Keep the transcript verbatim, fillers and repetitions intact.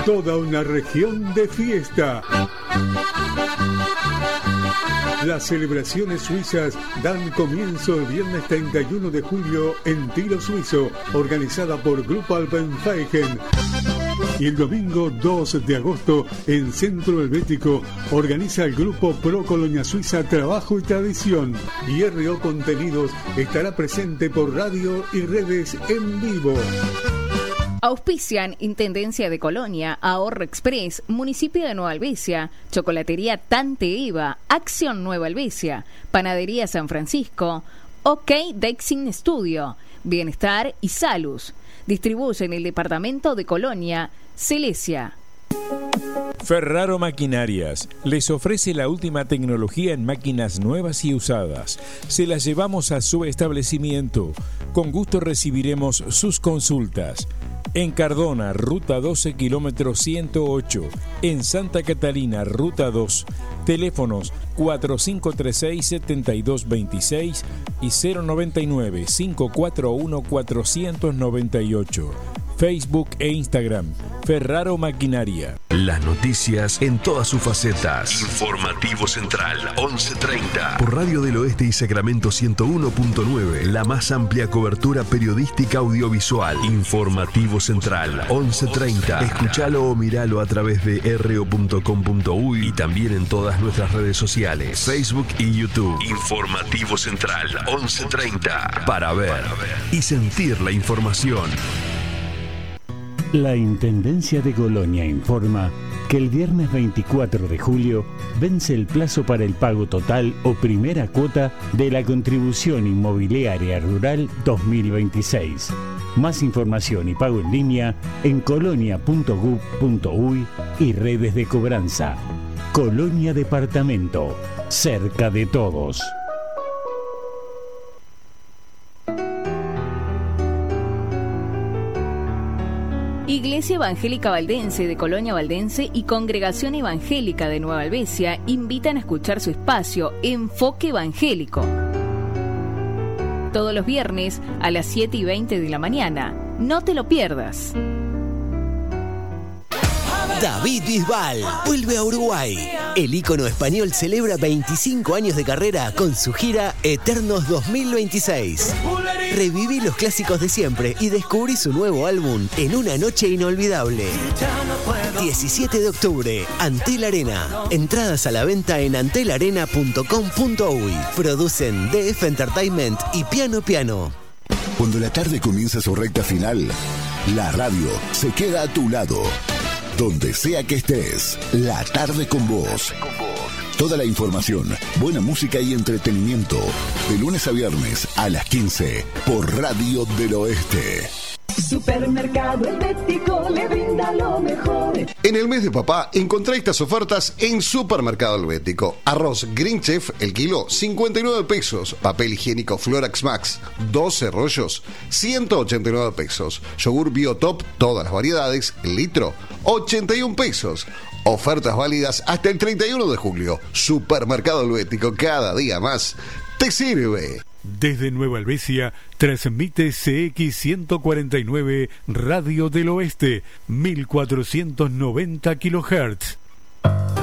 toda una región de fiesta. Las celebraciones suizas dan comienzo el viernes treinta y uno de julio en Tiro Suizo, organizada por Grupo Alpenfeigen. Y el domingo dos de agosto, en Centro Helvético, organiza el grupo Pro Colonia Suiza Trabajo y Tradición. Y R O Contenidos estará presente por radio y redes en vivo. Auspician Intendencia de Colonia, Ahorro Express, Municipio de Nueva Albesia, Chocolatería Tante Eva, Acción Nueva Albesia, Panadería San Francisco, OK Dexin Studio, Bienestar y Salus. Distribuyen el departamento de Colonia, Celesia. Ferraro Maquinarias les ofrece la última tecnología en máquinas nuevas y usadas. Se las llevamos a su establecimiento. Con gusto recibiremos sus consultas. En Cardona, Ruta doce, kilómetro ciento ocho. En Santa Catalina, Ruta dos. Teléfonos cuatro cinco tres seis, siete dos dos seis y cero noventa y nueve, cinco cuatro uno, cuatro nueve ocho. Facebook e Instagram, Ferraro Maquinaria. Las noticias en todas sus facetas. Informativo Central, once treinta. Por Radio del Oeste y Sacramento ciento uno punto nueve. La más amplia cobertura periodística audiovisual. Informativo Central, once treinta. Escuchalo o miralo a través de r o punto com punto u y también en todas nuestras redes sociales, Facebook y YouTube. Informativo Central, once treinta. Para ver, Para ver y sentir la información. La Intendencia de Colonia informa que el viernes veinticuatro de julio vence el plazo para el pago total o primera cuota de la Contribución Inmobiliaria Rural dos mil veintiséis. Más información y pago en línea en colonia punto gov punto uy y redes de cobranza. Colonia Departamento, cerca de todos. Iglesia Evangélica Valdense de Colonia Valdense y Congregación Evangélica de Nueva Albesia invitan a escuchar su espacio Enfoque Evangélico. Todos los viernes a las siete y veinte de la mañana. No te lo pierdas. David Bisbal vuelve a Uruguay. El ícono español celebra veinticinco años de carrera con su gira Eternos dos mil veintiséis. Reviví los clásicos de siempre y descubrí su nuevo álbum en una noche inolvidable. diecisiete de octubre, Antel Arena. Entradas a la venta en antel arena punto com punto uy. Producen D F Entertainment y Piano Piano. Cuando la tarde comienza su recta final, la radio se queda a tu lado. Donde sea que estés, La Tarde con Vos. Toda la información, buena música y entretenimiento. De lunes a viernes a las quince por Radio del Oeste. Supermercado Helvético le brinda lo mejor. En el mes de papá encontrá estas ofertas en Supermercado Helvético. Arroz Green Chef, el kilo, cincuenta y nueve pesos. Papel higiénico Florax Max, doce rollos, ciento ochenta y nueve pesos. Yogur Biotop, todas las variedades, el litro, ochenta y un pesos. Ofertas válidas hasta el treinta y uno de julio. Supermercado Helvético, cada día más te sirve. Desde Nueva Albesia, transmite C X ciento cuarenta y nueve Radio del Oeste, mil cuatrocientos noventa kilohertz.